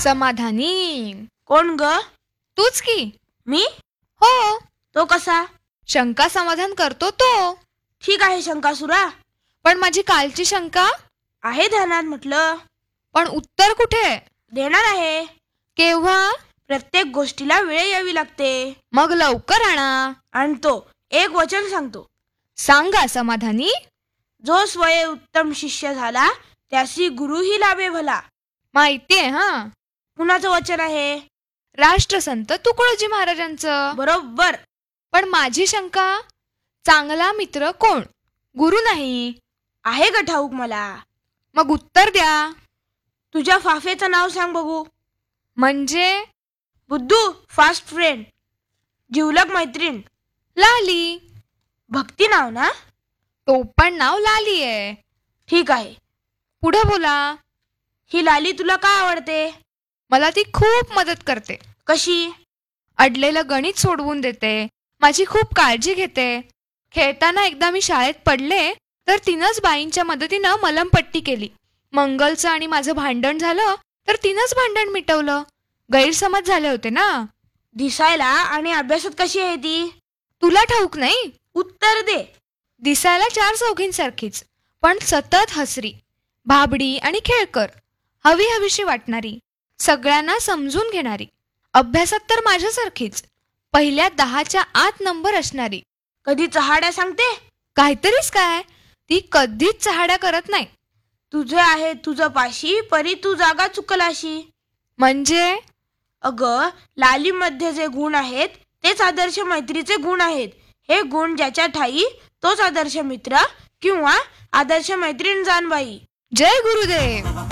समाधानी. कोण ग? तूच की. मी? हो. तो कसा? शंका समाधान करतो तो. ठीक आहे शंकासुरा. पण माझी कालची शंका आहे ध्यानात म्हटलं. पण उत्तर कुठे? देणार आहे. केव्हा? प्रत्येक गोष्टीला वेळ यावी लागते. मग लवकर आणा. आणतो. एक वचन सांगतो. सांगा समाधानी. जो स्वये उत्तम शिष्य झाला त्यासी गुरुही लाभे भला. माहितीये हा. कुणाचं वचन आहे? राष्ट्रसंत तुकडोजी महाराजांचं. बरोबर. पण माझी शंका, चांगला मित्र कोण? गुरु नाही. आहे का ठाऊक मला? मग उत्तर द्या. तुझ्या फाफेचं नाव सांग बघू. म्हणजे? बुद्धू फास्ट फ्रेंड, जिवलग मैत्रीण. लाली. भक्ती नाव ना? तो पण नाव लाली आहे. ठीक आहे. पुढे बोला. ही लाली तुला का आवडते? मला ती खूप मदत करते. कशी? अडलेलं गणित सोडवून देते, माझी खूप काळजी घेते. खेळताना एकदा मी शाळेत पडले तर तिनंच बाईंच्या मदतीनं मलमपट्टी केली. मंगलचं आणि माझं भांडण झालं तर तिनंच भांडण मिटवलं. गैरसमज झाले होते ना. दिसायला आणि अभ्यासात कशी आहे ती? तुला ठाऊक नाही? उत्तर दे. दिसायला 4 चौघींसारखीच, पण सतत हसरी, भाबडी आणि खेळकर, हवी हवीशी वाटणारी, सगळ्यांना समजून घेणारी. अभ्यासात तर माझ्यासारखीच, पहिल्या 10च्या आत नंबर असणारी. कधी चहाड्या सांगते? काहीतरीच काय, ती कधीच चहाड्या करत नाही. तुझे आहे तुझं पाशी, परी तू जागा चुकलाशी. म्हणजे? अगं, लालीमध्ये जे गुण आहेत तेच आदर्श मैत्रीचे गुण आहेत. हे गुण ज्याच्या ठाई तोच आदर्श मित्र किंवा आदर्श मैत्रीण जानबाई. जय गुरुदेव.